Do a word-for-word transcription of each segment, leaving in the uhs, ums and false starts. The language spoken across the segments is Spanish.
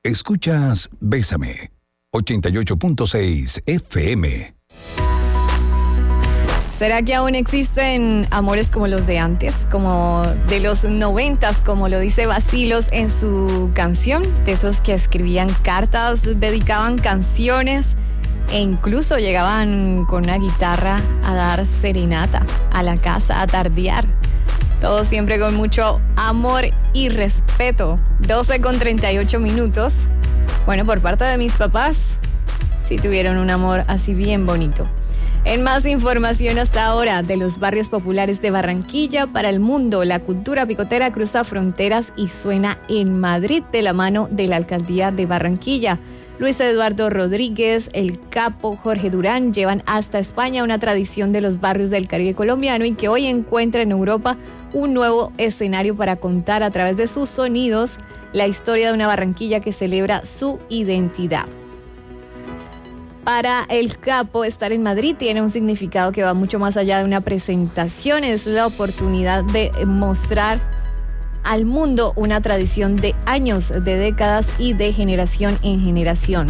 Escuchas Bésame, ochenta y ocho punto seis F M. ¿Será que aún existen amores como los de antes, como de los noventas, como lo dice Vacilos en su canción? De esos que escribían cartas, dedicaban canciones e incluso llegaban con una guitarra a dar serenata a la casa, a tardear. Todo siempre con mucho amor y respeto. doce con treinta y ocho minutos. Bueno, por parte de mis papás, sí tuvieron un amor así bien bonito. En más información hasta ahora de los barrios populares de Barranquilla para el mundo, la cultura picotera cruza fronteras y suena en Madrid de la mano de la alcaldía de Barranquilla. Luis Eduardo Rodríguez, el capo Jorge Durán llevan hasta España una tradición de los barrios del Caribe colombiano y que hoy encuentra en Europa un nuevo escenario para contar a través de sus sonidos la historia de una Barranquilla que celebra su identidad. Para el capo, estar en Madrid tiene un significado que va mucho más allá de una presentación. Es la oportunidad de mostrar al mundo una tradición de años, de décadas y de generación en generación.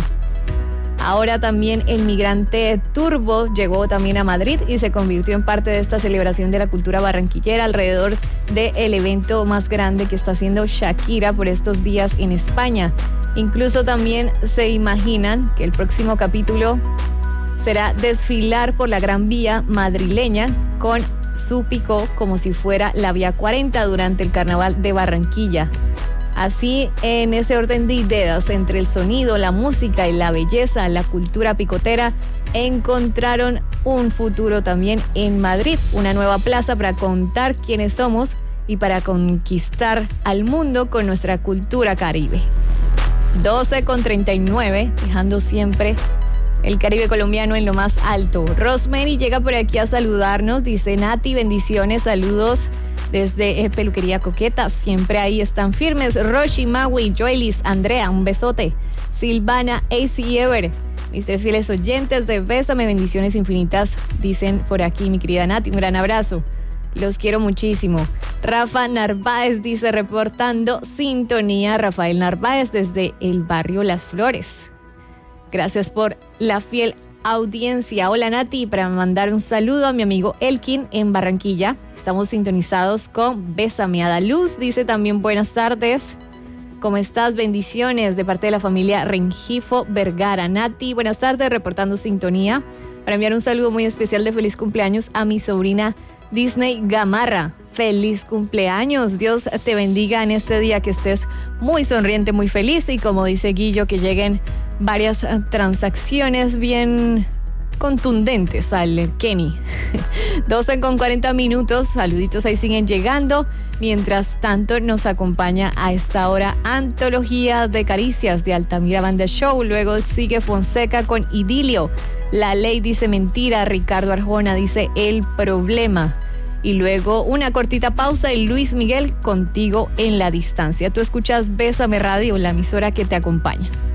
Ahora también el migrante turbo llegó también a Madrid y se convirtió en parte de esta celebración de la cultura barranquillera alrededor del evento más grande que está haciendo Shakira por estos días en España. Incluso también se imaginan que el próximo capítulo será desfilar por la Gran Vía madrileña con su picó como si fuera la Vía cuarenta durante el Carnaval de Barranquilla. Así, en ese orden de ideas, entre el sonido, la música y la belleza, la cultura picotera, encontraron un futuro también en Madrid, una nueva plaza para contar quiénes somos y para conquistar al mundo con nuestra cultura caribe. doce con treinta y nueve, dejando siempre el Caribe colombiano en lo más alto. Rosemary llega por aquí a saludarnos, dice Nati, bendiciones, saludos desde eh, Peluquería Coqueta, siempre ahí están firmes. Roshi, Maui, Joelis, Andrea, un besote. Silvana, A C Ever, mis tres fieles oyentes de Bésame, bendiciones infinitas, dicen por aquí mi querida Nati, un gran abrazo. Los quiero muchísimo. Rafa Narváez dice, reportando sintonía, Rafael Narváez desde el barrio Las Flores. Gracias por la fiel audiencia. Hola Nati, para mandar un saludo a mi amigo Elkin en Barranquilla. Estamos sintonizados con Bésame. Adaluz dice también buenas tardes. ¿Cómo estás? Bendiciones de parte de la familia Rengifo Vergara. Nati, buenas tardes, reportando sintonía. Para enviar un saludo muy especial de feliz cumpleaños a mi sobrina Disney Gamarra. Feliz cumpleaños, Dios te bendiga en este día, que estés muy sonriente, muy feliz y como dice Guillo, que lleguen varias transacciones bien contundentes al Kenny. doce con cuarenta minutos, saluditos ahí siguen llegando. Mientras tanto nos acompaña a esta hora Antología de Caricias de Altamira Banda Show, luego sigue Fonseca con Idilio. La ley dice mentira, Ricardo Arjona dice el problema. Y luego una cortita pausa y Luis Miguel contigo en la distancia. Tú escuchas Bésame Radio, la emisora que te acompaña.